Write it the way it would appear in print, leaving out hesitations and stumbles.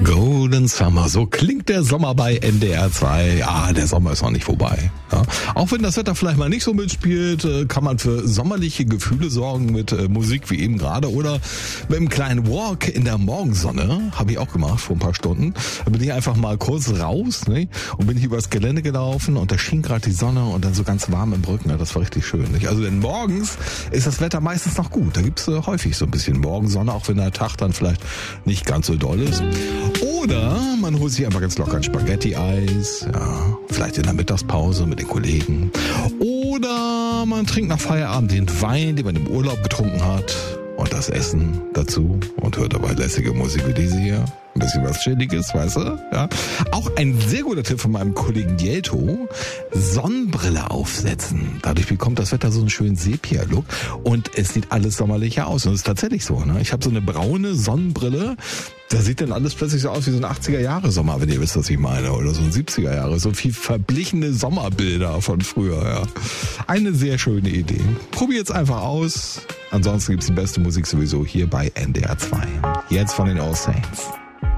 Golden Summer, so klingt der Sommer bei NDR 2. Ja, der Sommer ist noch nicht vorbei. Ja. Auch wenn das Wetter vielleicht mal nicht so mitspielt, kann man für sommerliche Gefühle sorgen mit Musik wie eben gerade oder mit einem kleinen Walk in der Morgensonne. Habe ich auch gemacht vor ein paar Stunden. Da bin ich einfach mal kurz raus, ne, und bin hier übers Gelände gelaufen und da schien gerade die Sonne und dann so ganz warm im Rücken. Ja, das war richtig schön. Nicht? Also denn morgens ist das Wetter meistens noch gut. Da gibt's häufig so ein bisschen Morgensonne, auch wenn der Tag dann vielleicht nicht ganz so doll ist. Oder man holt sich einfach ganz locker ein Spaghetti-Eis, ja, vielleicht in der Mittagspause mit den Kollegen. Oder man trinkt nach Feierabend den Wein, den man im Urlaub getrunken hat und das Essen dazu und hört dabei lässige Musik wie diese hier. Ein bisschen was Chilliges, weißt du? Ja. Auch ein sehr guter Tipp von meinem Kollegen Jelto: Sonnenbrille aufsetzen. Dadurch bekommt das Wetter so einen schönen Sepia-Look und es sieht alles sommerlicher aus. Und es ist tatsächlich so, ne? Ich habe so eine braune Sonnenbrille. Da sieht dann alles plötzlich so aus wie so ein 80er-Jahre-Sommer, wenn ihr wisst, was ich meine. Oder so ein 70er-Jahre. So viel verblichene Sommerbilder von früher, ja. Eine sehr schöne Idee. Probiert's einfach aus. Ansonsten gibt's die beste Musik sowieso hier bei NDR 2. Jetzt von den All Saints.